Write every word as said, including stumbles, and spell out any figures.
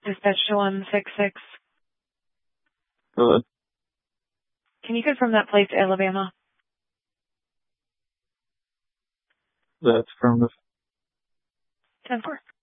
Dispatch to one six six. Go ahead. Can you confirm that place, Alabama? That's affirmative. ten four.